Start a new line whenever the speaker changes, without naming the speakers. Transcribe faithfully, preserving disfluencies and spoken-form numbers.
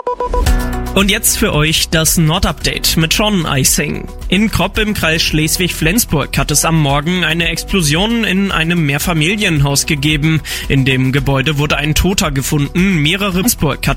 Und jetzt für euch das Nordupdate mit Sean Eising. In Kropp im Kreis Schleswig-Flensburg hat es am Morgen eine Explosion in einem Mehrfamilienhaus gegeben. In dem Gebäude wurde ein Toter gefunden. Mehrere Flensburg hat